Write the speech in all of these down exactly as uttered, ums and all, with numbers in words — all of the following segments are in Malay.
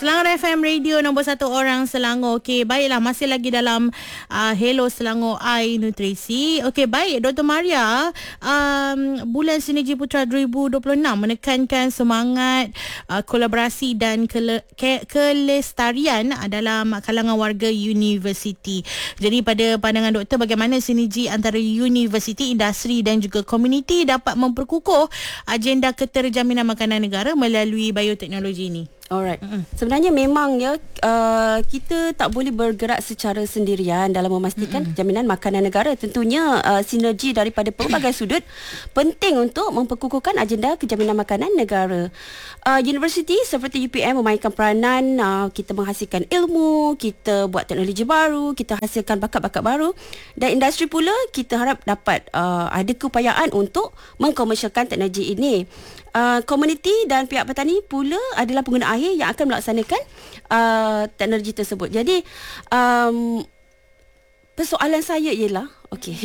Selangor F M Radio nombor satu orang Selangor. Okey, baiklah, masih lagi dalam uh, Hello Selangor I Nutrisi. Okey, baik Doktor Maria, um, bulan Sinergi Putra dua ribu dua puluh enam menekankan semangat uh, kolaborasi dan kele- ke- kelestarian dalam kalangan warga universiti. Jadi pada pandangan doktor, bagaimana sinergi antara universiti, industri dan juga komuniti dapat memperkukuh agenda keterjaminan makanan negara melalui bioteknologi ini? Alright. Mm-hmm. Sebenarnya memang ya uh, kita tak boleh bergerak secara sendirian dalam memastikan mm-hmm. jaminan makanan negara. Tentunya uh, sinergi daripada pelbagai sudut penting untuk memperkukuhkan agenda kejaminan makanan negara. Uh, universiti seperti U P M memainkan peranan, uh, kita menghasilkan ilmu, kita buat teknologi baru, kita hasilkan bakat-bakat baru, dan industri pula kita harap dapat uh, ada keupayaan untuk mengkomersialkan teknologi ini. Uh, komuniti dan pihak petani pula adalah pengguna akhir yang akan melaksanakan uh, teknologi tersebut. Jadi um, persoalan saya ialah okey,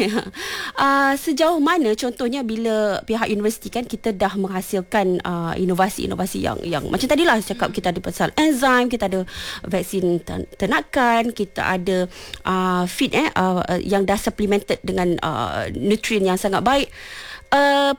uh, sejauh mana contohnya bila pihak universiti kan kita dah menghasilkan uh, inovasi-inovasi yang yang macam tadilah cakap, kita ada pasal enzim, kita ada vaksin ternakan, kita ada uh, feed eh uh, yang dah supplemented dengan uh, nutrien yang sangat baik. Uh,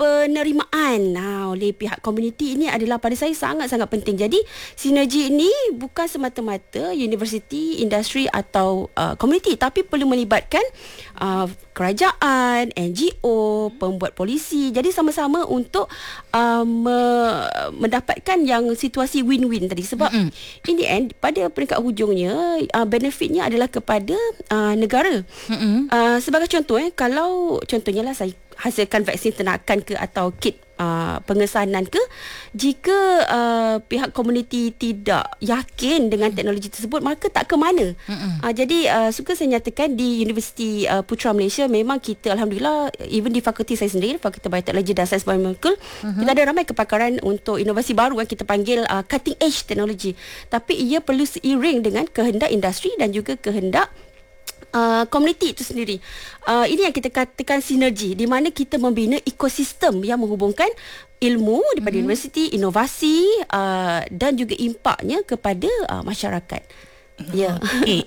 penerimaan ha, oleh pihak komuniti ini adalah pada saya sangat-sangat penting. Jadi sinergi ini bukan semata-mata universiti, industri atau uh, komuniti, tapi perlu melibatkan uh, kerajaan, N G O, pembuat polisi. Jadi sama-sama untuk uh, me- mendapatkan yang situasi win-win tadi. Sebab mm-hmm. in the end, pada peringkat hujungnya uh, benefitnya adalah kepada uh, negara. Mm-hmm. Uh, sebagai contoh eh, kalau contohnya lah saya hasilkan vaksin ternakan ke atau kit uh, pengesanan ke, jika uh, pihak komuniti tidak yakin dengan teknologi tersebut, maka tak ke mana. Uh, jadi uh, suka saya nyatakan di Universiti uh, Putra Malaysia, memang kita Alhamdulillah, even di fakulti saya sendiri, Fakulti Bioteknologi dan Sains Biomolekul, uh-huh. kita ada ramai kepakaran untuk inovasi baru yang kita panggil uh, cutting edge teknologi. Tapi ia perlu seiring dengan kehendak industri dan juga kehendak Uh, komuniti itu sendiri. Uh, ini yang kita katakan sinergi, di mana kita membina ekosistem yang menghubungkan ilmu daripada mm-hmm. universiti, inovasi uh, dan juga impaknya kepada uh, masyarakat. Ya. Okey.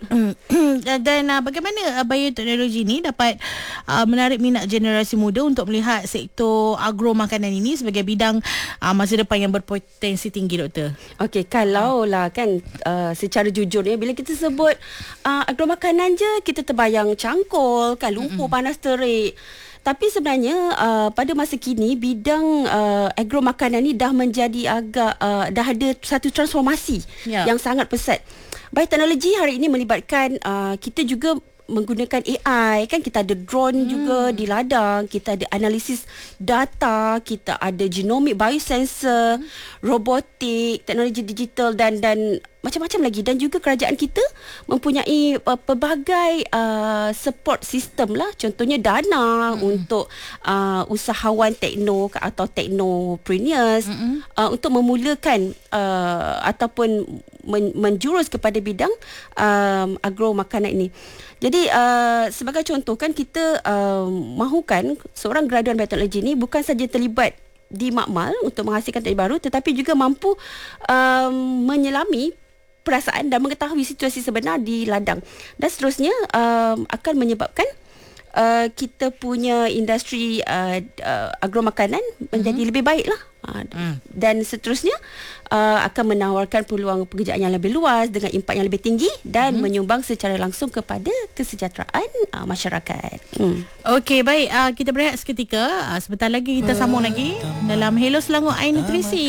Dan uh, bagaimana uh, bioteknologi ini dapat uh, menarik minat generasi muda untuk melihat sektor agro makanan ini sebagai bidang uh, masa depan yang berpotensi tinggi, doktor? Okey, kalau lah kan uh, secara jujur ya, bila kita sebut uh, agro makanan je, kita terbayang cangkul kan, lumpur, mm-hmm. panas terik. Tapi sebenarnya uh, pada masa kini bidang uh, agro makanan ni dah menjadi agak uh, dah ada satu transformasi yeah. yang sangat pesat. Bioteknologi hari ini melibatkan uh, kita juga menggunakan A I kan, kita ada drone hmm. juga di ladang, kita ada analisis data, kita ada genomic biosensor, hmm. robotik, teknologi digital dan dan macam-macam lagi. Dan juga kerajaan kita mempunyai uh, pelbagai uh, support system lah, contohnya dana hmm. untuk uh, usahawan tekno atau teknopreneurs hmm. uh, untuk memulakan uh, ataupun men- menjurus kepada bidang um, agro makanan ini. Jadi uh, sebagai contoh kan, kita uh, mahukan seorang graduan bioteknologi ini bukan saja terlibat di makmal untuk menghasilkan teknologi baru, tetapi juga mampu um, menyelami perasaan dan mengetahui situasi sebenar di ladang. Dan seterusnya um, akan menyebabkan uh, kita punya industri uh, uh, agro makanan menjadi mm-hmm. lebih baik lah. Uh, mm. Dan seterusnya uh, akan menawarkan peluang pekerjaan yang lebih luas dengan impak yang lebih tinggi dan mm. menyumbang secara langsung kepada kesejahteraan uh, masyarakat. Mm. Okey, baik. Uh, kita berehat seketika. Uh, sebentar lagi kita sambung lagi dalam Hello Selangor I Nutrisi.